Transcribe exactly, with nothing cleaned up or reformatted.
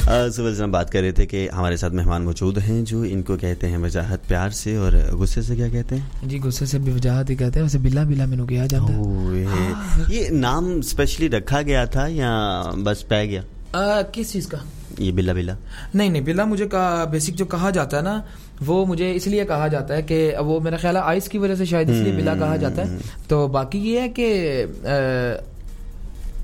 सुबह से हम बात कर रहे थे कि हमारे साथ मेहमान मौजूद हैं जो इनको कहते हैं वजाहत प्यार से, और गुस्से से क्या कहते हैं? जी गुस्से से भी वजाहत ही कहते हैं, वैसे बिल्ला बिल्ला मैंने किया जाता है। हाँ। ये नाम स्पेशली रखा गया था या बस पै गया? आ, किस चीज़ का? ये बिल्ला बिल्ला? नहीं नहीं, बिल्ला मुझे का बेसिक जो कहा जाता है ना, वो मुझे इसलिए कहा जाता है कि वो मेरा ख्याल है आइस की वजह से शायद इसलिए बिल्ला कहा जाता है। तो बाकी ये है कि